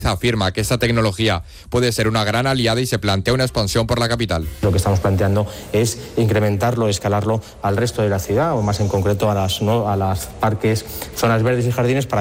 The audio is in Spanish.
Afirma que esta tecnología puede ser una gran aliada y se plantea una expansión por la capital. Lo que estamos planteando es incrementarlo, escalarlo al resto de la ciudad, o más en concreto a las parques, zonas verdes y jardines, para